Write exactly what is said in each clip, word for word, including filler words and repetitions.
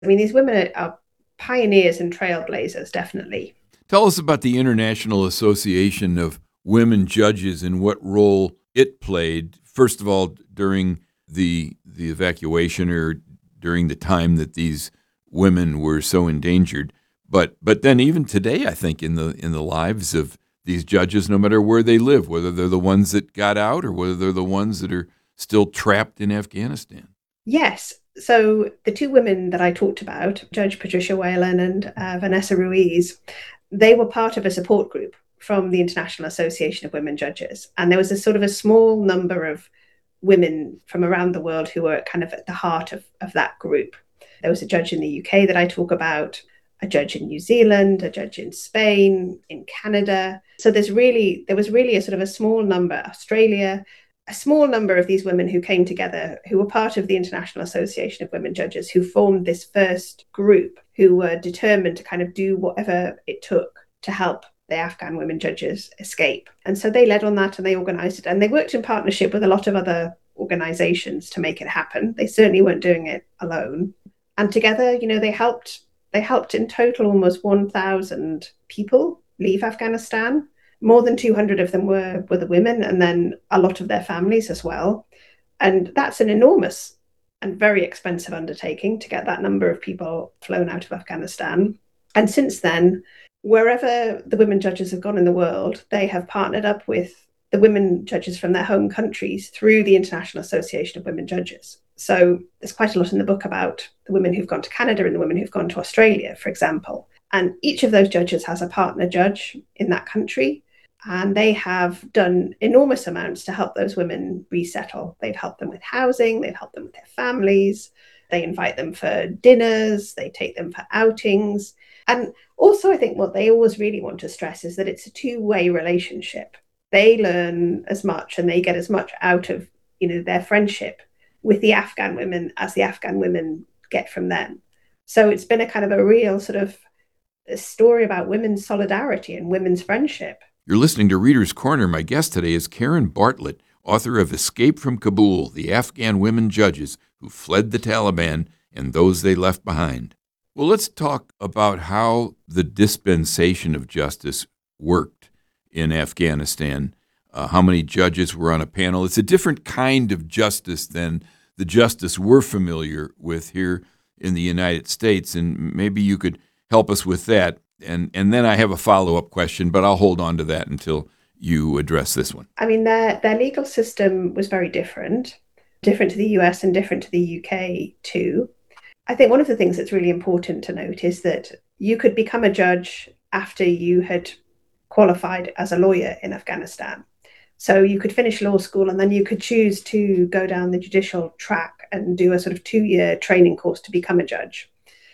I mean, these women are, are pioneers and trailblazers, definitely. Tell us about the International Association of Women Judges and what role it played, first of all, during the the evacuation or during the time that these women were so endangered. But but then even today, I think in the in the lives of these judges, no matter where they live, whether they're the ones that got out or whether they're the ones that are still trapped in Afghanistan. Yes. So the two women that I talked about, Judge Patricia Whalen and uh, Vanessa Ruiz, they were part of a support group from the International Association of Women Judges. And there was a sort of a small number of women from around the world who were kind of at the heart of, of that group. There was a judge in the U K that I talk about, a judge in New Zealand, a judge in Spain, in Canada. So there's really, there was really a sort of a small number, Australia, a small number of these women who came together, who were part of the International Association of Women Judges, who formed this first group, who were determined to kind of do whatever it took to help the Afghan women judges escape. And so they led on that and they organized it. And they worked in partnership with a lot of other organizations to make it happen. They certainly weren't doing it alone. And together, you know, they helped, they helped in total almost one thousand people leave Afghanistan. More than two hundred of them were, were the women, and then a lot of their families as well. And that's an enormous and very expensive undertaking to get that number of people flown out of Afghanistan. And since then, wherever the women judges have gone in the world, they have partnered up with the women judges from their home countries through the International Association of Women Judges. So there's quite a lot in the book about the women who've gone to Canada and the women who've gone to Australia, for example. And each of those judges has a partner judge in that country. And they have done enormous amounts to help those women resettle. They've helped them with housing, they've helped them with their families, they invite them for dinners, they take them for outings. And also, I think what they always really want to stress is that it's a two-way relationship. They learn as much and they get as much out of, you know, their friendship with the Afghan women as the Afghan women get from them. So it's been a kind of a real sort of a story about women's solidarity and women's friendship. You're listening to Reader's Corner. My guest today is Karen Bartlett, author of Escape from Kabul, The Afghan Women Judges Who Fled the Taliban and Those They Left Behind. Well, let's talk about how the dispensation of justice worked in Afghanistan. Uh, how many judges were on a panel? It's a different kind of justice than the justice we're familiar with here in the United States, and maybe you could help us with that. And and then I have a follow-up question, but I'll hold on to that until you address this one. I mean, their their legal system was very different, different to the U S and different to the U K too. I think one of the things that's really important to note is that you could become a judge after you had qualified as a lawyer in Afghanistan. So you could finish law school and then you could choose to go down the judicial track and do a sort of two-year training course to become a judge.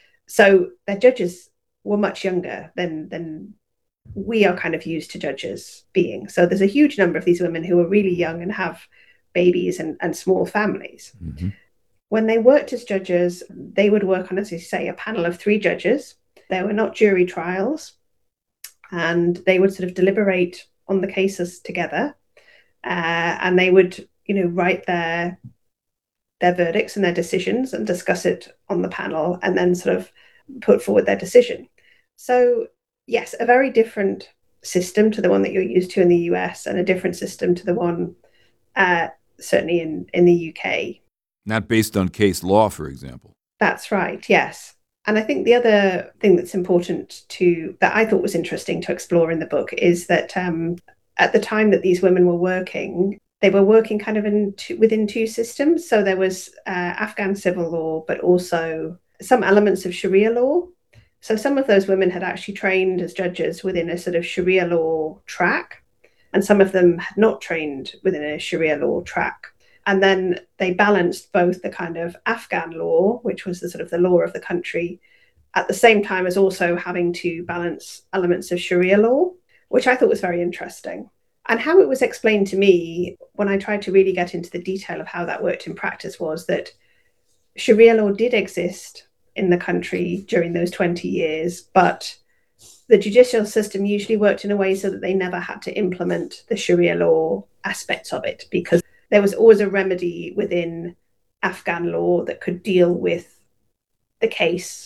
So their judges were much younger than than we are kind of used to judges being. So there's a huge number of these women who are really young and have babies and, and small families. Mm-hmm. When they worked as judges, they would work on, as you say, a panel of three judges. There were not jury trials, and they would sort of deliberate on the cases together, uh, and they would, you know, write their their verdicts and their decisions and discuss it on the panel, and then sort of put forward their decision. So, yes, a very different system to the one that you're used to in the U S and a different system to the one uh, certainly in, in the U K. Not based on case law, for example. That's right, yes. And I think the other thing that's important to, that I thought was interesting to explore in the book is that um, at the time that these women were working, they were working kind of in two, within two systems. So there was uh, Afghan civil law, but also some elements of Sharia law. So some of those women had actually trained as judges within a sort of Sharia law track, and some of them had not trained within a Sharia law track. And then they balanced both the kind of Afghan law, which was the sort of the law of the country, at the same time as also having to balance elements of Sharia law, which I thought was very interesting. And how it was explained to me when I tried to really get into the detail of how that worked in practice was that Sharia law did exist in the country during those twenty years, but the judicial system usually worked in a way so that they never had to implement the Sharia law aspects of it, because there was always a remedy within Afghan law that could deal with the case